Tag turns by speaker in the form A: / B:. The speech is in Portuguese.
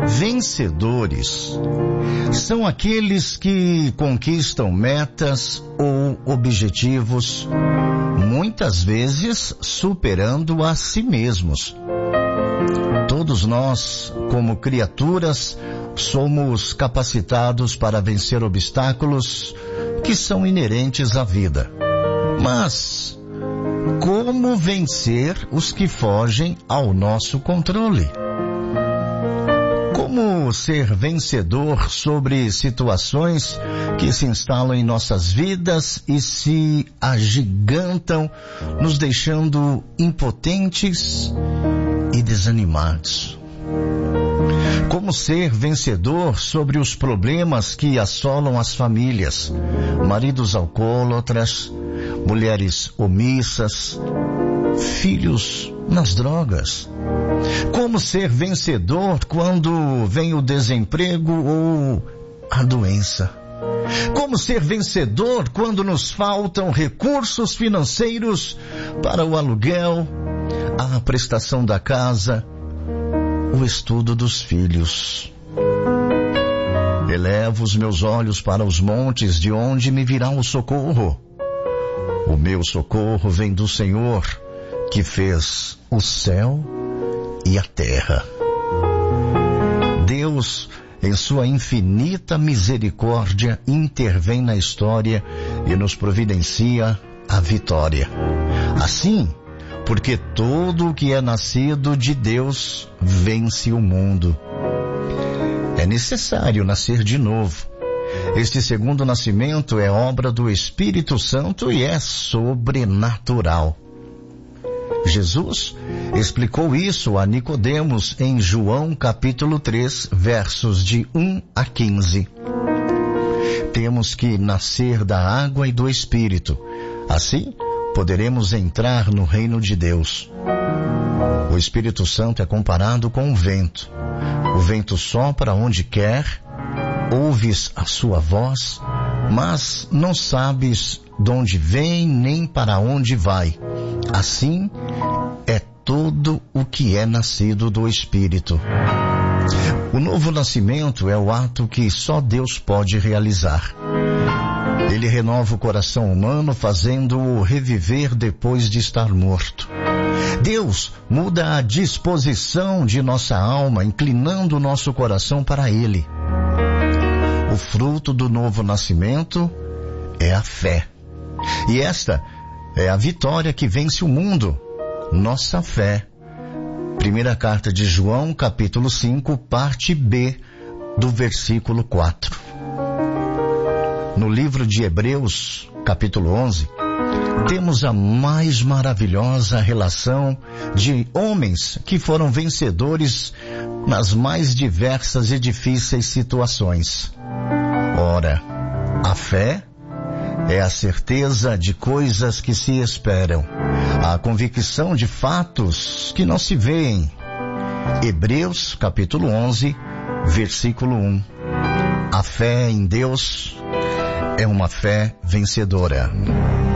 A: Vencedores são aqueles que conquistam metas ou objetivos, muitas vezes superando a si mesmos. Todos nós, como criaturas, somos capacitados para vencer obstáculos que são inerentes à vida. Mas como vencer os que fogem ao nosso controle? Como ser vencedor sobre situações que se instalam em nossas vidas e se agigantam, nos deixando impotentes e desanimados? Como ser vencedor sobre os problemas que assolam as famílias? Maridos alcoólatras, mulheres omissas, filhos nas drogas. Como ser vencedor quando vem o desemprego ou a doença? Como ser vencedor quando nos faltam recursos financeiros para o aluguel, a prestação da casa, o estudo dos filhos? Elevo os meus olhos para os montes, de onde me virá o socorro. O meu socorro vem do Senhor, que fez o céu e a terra. Deus, em sua infinita misericórdia, intervém na história e nos providencia a vitória. Assim, porque todo o que é nascido de Deus vence o mundo. É necessário nascer de novo. Este segundo nascimento é obra do Espírito Santo e é sobrenatural. Jesus explicou isso a Nicodemos em João capítulo 3, versos de 1 a 15. Temos que nascer da água e do Espírito. Assim, poderemos entrar no reino de Deus. O Espírito Santo é comparado com o vento. O vento sopra onde quer, ouves a sua voz, mas não sabes de onde vem nem para onde vai. Assim é todo o que é nascido do Espírito. O novo nascimento é o ato que só Deus pode realizar. Ele renova o coração humano, fazendo-o reviver depois de estar morto. Deus muda a disposição de nossa alma, inclinando o nosso coração para Ele. O fruto do novo nascimento é a fé. E esta é a vitória que vence o mundo, nossa fé. Primeira carta de João, capítulo 5, parte B, do versículo 4. No livro de Hebreus, capítulo 11, temos a mais maravilhosa relação de homens que foram vencedores nas mais diversas e difíceis situações. Ora, a fé é a certeza de coisas que se esperam, a convicção de fatos que não se veem. Hebreus, capítulo 11, versículo 1. A fé em Deus é uma fé vencedora.